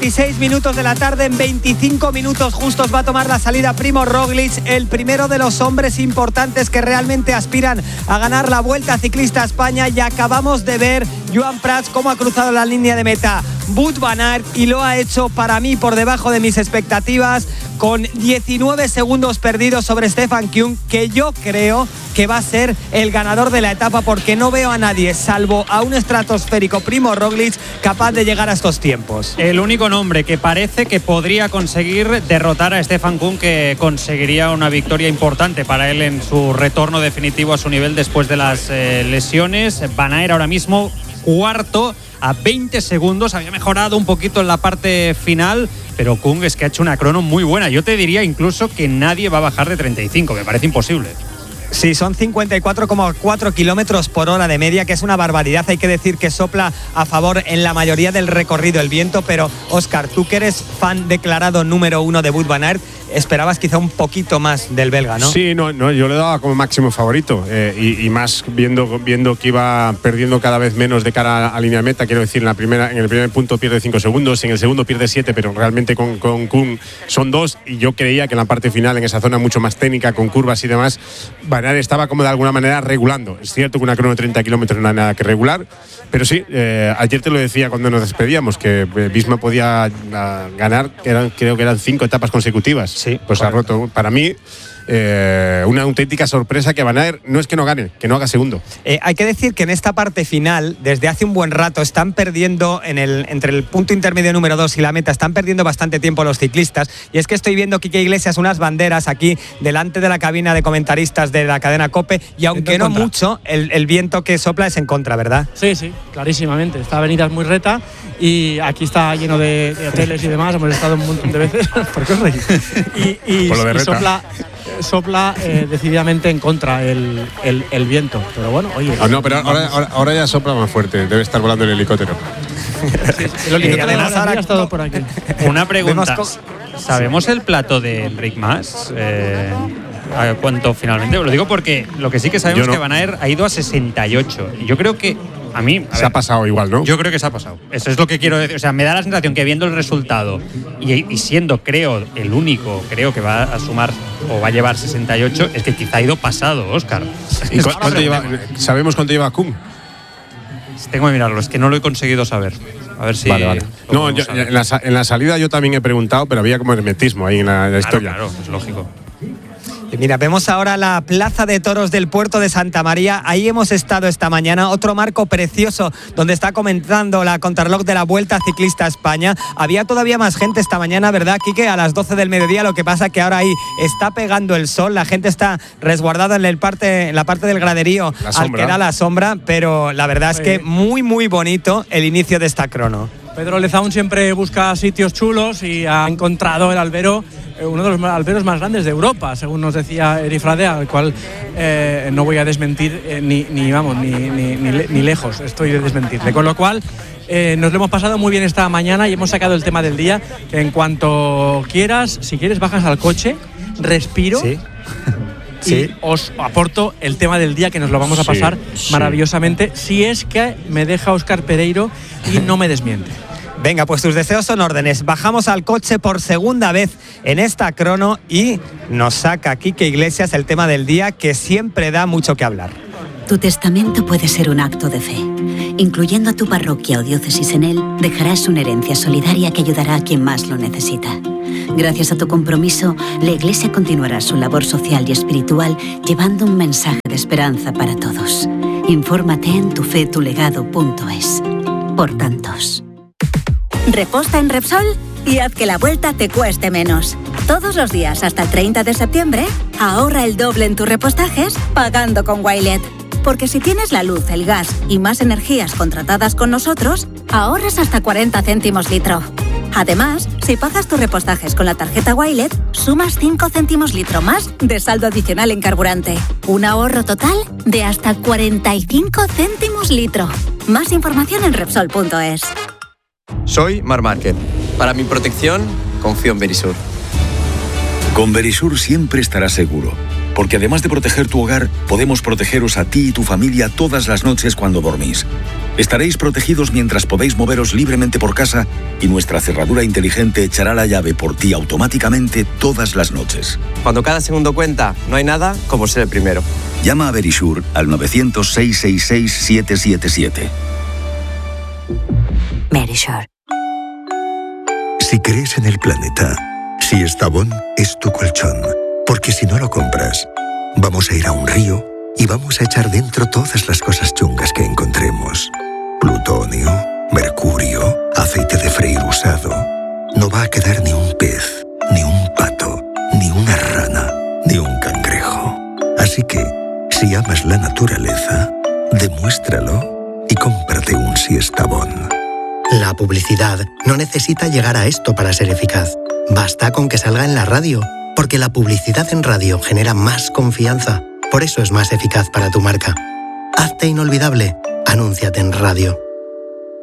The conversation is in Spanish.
16 minutos de la tarde, en 25 minutos justos va a tomar la salida Primož Roglič, el primero de los hombres importantes que realmente aspiran a ganar la Vuelta Ciclista a España, y acabamos de ver Joan Prats cómo ha cruzado la línea de meta Wout van Aert y lo ha hecho para mí por debajo de mis expectativas, con 19 segundos perdidos sobre Stefan Küng, que yo creo que va a ser el ganador de la etapa, porque no veo a nadie, salvo a un estratosférico Primož Roglič, capaz de llegar a estos tiempos. El único nombre que parece que podría conseguir derrotar a Stefan Küng, que conseguiría una victoria importante para él en su retorno definitivo a su nivel después de las lesiones. Van Aert ahora mismo cuarto a 20 segundos, había mejorado un poquito en la parte final, pero Küng es que ha hecho una crono muy buena. Yo te diría incluso que nadie va a bajar de 35, me parece imposible. Sí, son 54,4 kilómetros por hora de media, que es una barbaridad. Hay que decir que sopla a favor en la mayoría del recorrido el viento, pero Óscar, tú que eres fan declarado número 1 de Wout van Aert, esperabas quizá un poquito más del belga, ¿no? Sí, no, yo le daba como máximo favorito, y más viendo que iba perdiendo cada vez menos de cara a línea de meta. Quiero decir, en el primer punto pierde 5 segundos, en el segundo pierde 7, pero realmente con Küng son 2, y yo creía que en la parte final, en esa zona mucho más técnica, con curvas y demás, Van Aert estaba como de alguna manera regulando. Es cierto que una crono de 30 kilómetros no hay nada que regular, pero sí, ayer te lo decía cuando nos despedíamos, que Visma podía ganar, creo que eran 5 etapas consecutivas. Sí, pues ha roto. Para mí, una auténtica sorpresa que Van Aert no es que no gane, que no haga segundo. Hay que decir que en esta parte final, desde hace un buen rato, están perdiendo entre el punto intermedio número 2 y la meta, están perdiendo bastante tiempo los ciclistas. Y es que estoy viendo, Quique Iglesias, unas banderas aquí delante de la cabina de comentaristas de la cadena COPE, y aunque no mucho, el viento que sopla es en contra, ¿verdad? Sí, clarísimamente. Esta avenida es muy reta y aquí está lleno de hoteles y demás. Hemos estado un montón de veces. ¿Por qué os reís? Y sopla decididamente en contra el viento, pero bueno, oye. No, pero ahora ya sopla más fuerte, debe estar volando el helicóptero. El helicóptero además ahora ha estado por aquí. Una pregunta, ¿sabemos el plato de Enric Mas? ¿A cuánto finalmente? Lo digo porque lo que sí que sabemos es que Van Aert ha ido a 68. Yo creo que se ha pasado igual, ¿no? Yo creo que se ha pasado. Eso es lo que quiero decir. O sea, me da la sensación que viendo el resultado y siendo, creo, el único, creo que va a sumar o va a llevar 68, es que quizá ha ido pasado, Óscar. ¿Y cuánto lleva? ¿Sabemos cuánto lleva Küng? Tengo que mirarlo, es que no lo he conseguido saber. A ver si... Vale. No, en la salida yo también he preguntado, pero había como hermetismo ahí en la historia. Claro, es lógico. Mira, vemos ahora la Plaza de Toros del Puerto de Santa María. Ahí hemos estado esta mañana. Otro marco precioso donde está comenzando la contrarreloj de la Vuelta Ciclista a España. Había todavía más gente esta mañana, ¿verdad, Quique? A las 12 del mediodía. Lo que pasa que ahora ahí está pegando el sol. La gente está resguardada en la parte del graderío al que da la sombra. Pero la verdad es que muy, muy bonito el inicio de esta crono. Pedro Lezaun siempre busca sitios chulos y ha encontrado el albero, uno de los alberos más grandes de Europa, según nos decía Eri Fradea, al cual no voy a desmentir ni lejos, estoy de desmentirle. Con lo cual, nos lo hemos pasado muy bien esta mañana y hemos sacado el tema del día, que en cuanto quieras, si quieres bajas al coche, respiro. Sí. Y os aporto el tema del día, que nos lo vamos a pasar maravillosamente, si es que me deja Óscar Pereiro y no me desmiente. Venga, pues tus deseos son órdenes. Bajamos al coche por segunda vez en esta crono y nos saca Quique Iglesias el tema del día, que siempre da mucho que hablar. Tu testamento puede ser un acto de fe. Incluyendo a tu parroquia o diócesis en él, dejarás una herencia solidaria que ayudará a quien más lo necesita. Gracias a tu compromiso, la Iglesia continuará su labor social y espiritual, llevando un mensaje de esperanza para todos. Infórmate en tufetulegado.es. Por tantos. Reposta en Repsol y haz que la vuelta te cueste menos. Todos los días hasta el 30 de septiembre, ahorra el doble en tus repostajes pagando con Wilet. Porque si tienes la luz, el gas y más energías contratadas con nosotros, ahorras hasta 40 céntimos litro. Además, si pagas tus repostajes con la tarjeta Wilet, sumas 5 céntimos litro más de saldo adicional en carburante. Un ahorro total de hasta 45 céntimos litro. Más información en Repsol.es. Soy Marc Márquez. Para mi protección, confío en Verisur. Con Verisur siempre estarás seguro, porque además de proteger tu hogar, podemos protegeros a ti y tu familia todas las noches cuando dormís. Estaréis protegidos mientras podéis moveros libremente por casa y nuestra cerradura inteligente echará la llave por ti automáticamente todas las noches. Cuando cada segundo cuenta, no hay nada como ser el primero. Llama a Verisure al 900-666-777. Verisure. Si crees en el planeta, Siestabón es tu colchón. Porque si no lo compras, vamos a ir a un río y vamos a echar dentro todas las cosas chungas que encontremos. Plutonio, mercurio, aceite de freír usado. No va a quedar ni un pez, ni un pato, ni una rana, ni un cangrejo. Así que, si amas la naturaleza, demuéstralo y cómprate un Siestabón. La publicidad no necesita llegar a esto para ser eficaz. Basta con que salga en la radio, porque la publicidad en radio genera más confianza. Por eso es más eficaz para tu marca. Hazte inolvidable. Anúnciate en radio.